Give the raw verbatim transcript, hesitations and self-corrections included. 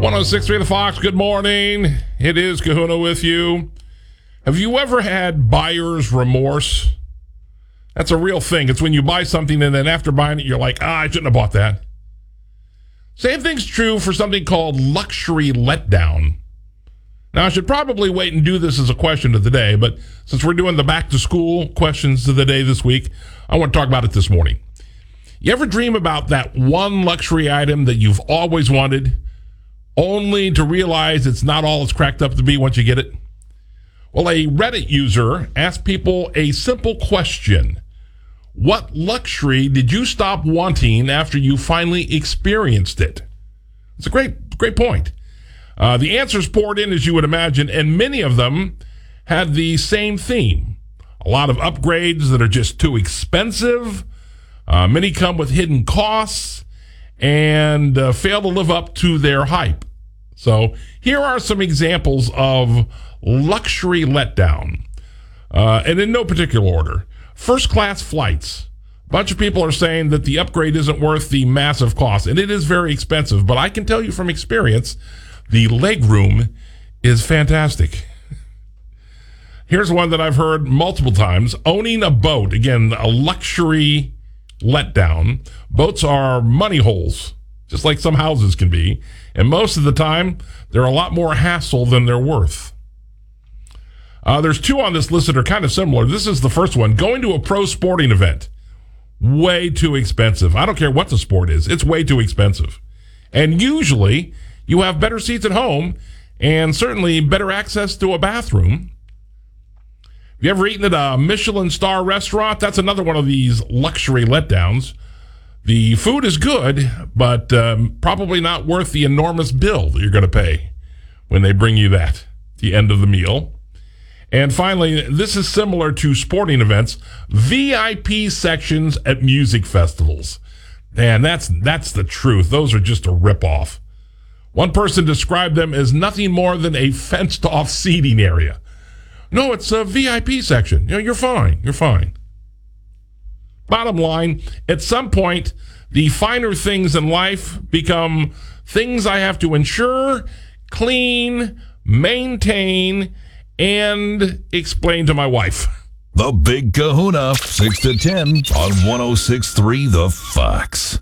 one oh six point three The Fox, good morning. It is Kahuna with you. Have you ever had buyer's remorse? That's a real thing. It's when you buy something and then after buying it, you're like, ah, I shouldn't have bought that. Same thing's true for something called luxury letdown. Now, I should probably wait and do this as a question of the day, but since we're doing the back to school questions of the day this week, I want to talk about it this morning. You ever dream about that one luxury item that you've always wanted, only to realize it's not all it's cracked up to be once you get it? Well, a Reddit user asked people a simple question. What luxury did you stop wanting after you finally experienced it? It's a great, great point. Uh, the answers poured in, as you would imagine, and many of them had the same theme. A lot of upgrades that are just too expensive. Uh, many come with hidden costs and uh, fail to live up to their hype. So here are some examples of luxury letdown, uh, and in no particular order. First-class flights. A bunch of people are saying that the upgrade isn't worth the massive cost, and it is very expensive. But I can tell you from experience, the legroom is fantastic. Here's one that I've heard multiple times. Owning a boat. Again, a luxury letdown. Boats are money holes, just like some houses can be. And most of the time, they're a lot more hassle than they're worth. Uh, there's two on this list that are kind of similar. This is the first one. Going to a pro sporting event. Way too expensive. I don't care what the sport is. It's way too expensive. And usually, you have better seats at home and certainly better access to a bathroom. Have you ever eaten at a Michelin star restaurant? That's another one of these luxury letdowns. The food is good, but um, probably not worth the enormous bill that you're going to pay when they bring you that at the end of the meal. And finally, this is similar to sporting events, V I P sections at music festivals. Man, that's that's the truth. Those are just a ripoff. One person described them as nothing more than a fenced-off seating area. No, it's a V I P section. You know, you're fine. You're fine. Bottom line, at some point, the finer things in life become things I have to ensure, clean, maintain, and explain to my wife. The Big Kahuna, six to ten on one oh six point three The Fox.